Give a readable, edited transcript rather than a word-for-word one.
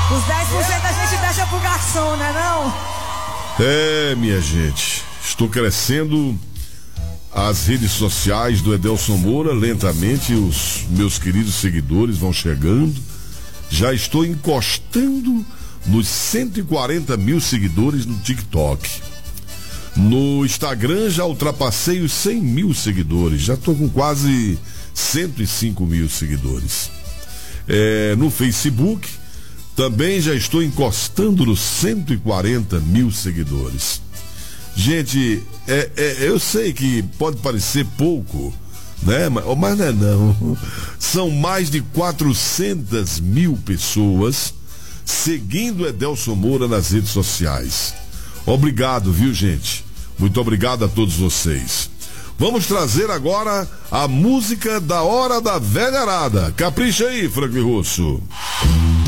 Os 10% a gente deixa pro garçom, né não? Minha gente, estou crescendo as redes sociais do Edelson Moura, lentamente os meus queridos seguidores vão chegando, já estou encostando nos 140 mil seguidores no TikTok. No Instagram já ultrapassei os 100 mil seguidores, já estou com quase 105 mil seguidores. No Facebook também já estou encostando nos 140 mil seguidores. Gente, eu sei que pode parecer pouco, né? Mas não é não. São mais de 400 mil pessoas seguindo Edelson Moura nas redes sociais. Obrigado, viu, gente? Muito obrigado a todos vocês. Vamos trazer agora a música da Hora da Velharada. Capricha aí, Franklin Russo.